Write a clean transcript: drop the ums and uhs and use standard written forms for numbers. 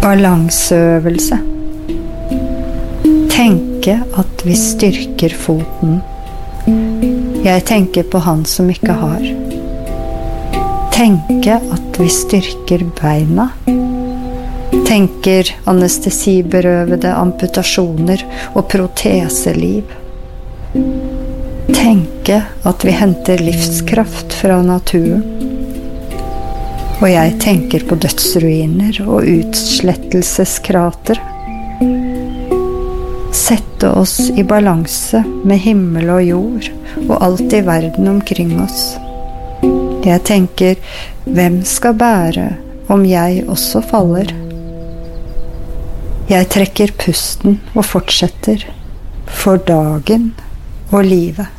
Balanseøvelse. Tenke at vi styrker foten. Jeg tenker på han som ikke har. Tenke at vi styrker beina. Tenker anestesiberøvede amputasjoner og proteseliv. Tenke at vi henter livskraft fra naturen. Og jeg tenker på dødsruiner og utslettelseskrater. Sette oss i balanse med himmel og jord og alt i verden omkring oss. Jeg tenker, hvem skal bære om jeg også faller? Jeg trekker pusten og fortsetter for dagen og livet.